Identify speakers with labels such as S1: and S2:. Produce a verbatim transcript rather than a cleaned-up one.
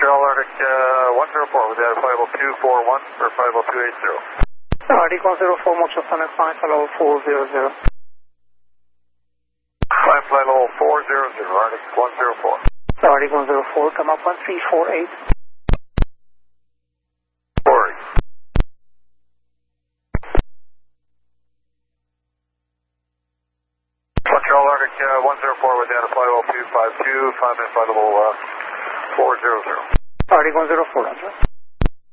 S1: Montreal Arctic uh, one zero four with data five oh two four one or five oh two eight zero.
S2: Arctic one zero four, Montreal Connect flight level four zero zero.
S1: Climb flight level four zero zero, Arctic one zero four.
S2: Arctic one zero four, come up one three four eight.
S1: four eight. Montreal Arctic uh, one zero four with data five oh two five two, five minute flight level uh, four zero zero.
S2: Arctic one zero four, Roger.